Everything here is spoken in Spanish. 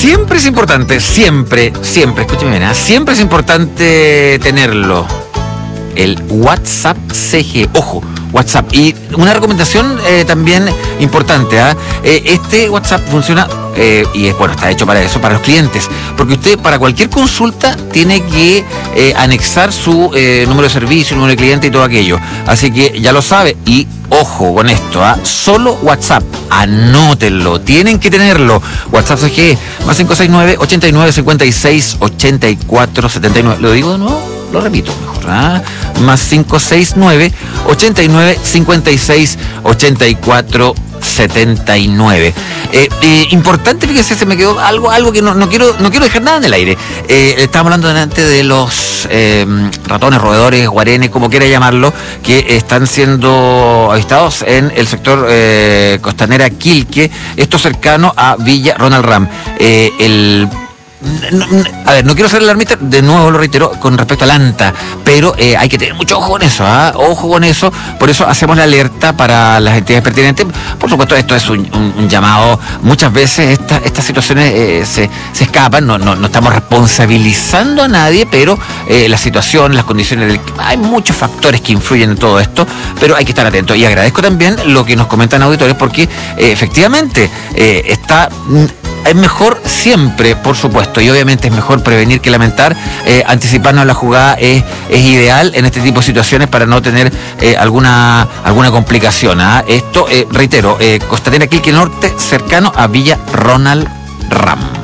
Siempre es importante, siempre, escúcheme bien, siempre es importante tenerlo. El WhatsApp CG, ojo, WhatsApp. Y una recomendación también importante, este WhatsApp funciona y está hecho para eso, para los clientes, porque usted para cualquier consulta tiene que anexar su número de servicio, número de cliente y todo aquello, así que ya lo sabe. Y ojo con esto, solo WhatsApp, anótenlo, tienen que tenerlo. WhatsApp CG, más 569 89 56 84 79. ¿Lo digo de nuevo? Lo repito mejor, más 569 89 56 84 79. Importante, fíjese, se me quedó algo que no quiero dejar nada en el aire. Estábamos hablando delante de los ratones, roedores, guarenes, como quiera llamarlo, que están siendo avistados en el sector costanera Quilque, esto cercano a Villa Ronald Ram. No quiero ser alarmista, de nuevo lo reitero, con respecto al ANTA, pero hay que tener mucho ojo con eso, ojo con eso. Por eso hacemos la alerta para las entidades pertinentes. Por supuesto, esto es un llamado. Muchas veces estas situaciones se escapan, no estamos responsabilizando a nadie, pero la situación, las condiciones, hay muchos factores que influyen en todo esto, pero hay que estar atentos. Y agradezco también lo que nos comentan auditores, porque efectivamente es mejor siempre, por supuesto, y obviamente es mejor prevenir que lamentar. Anticiparnos a la jugada es ideal en este tipo de situaciones para no tener alguna complicación. Esto, reitero, Costanera Quilque Norte, cercano a Villa Ronald Ram.